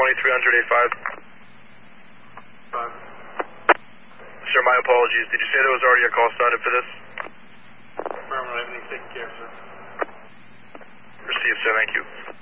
2300 A5. Sir, my apologies. Did you say there was already a call started for this? Affirmative, everything's taken care of, sir. Received, sir. Thank you.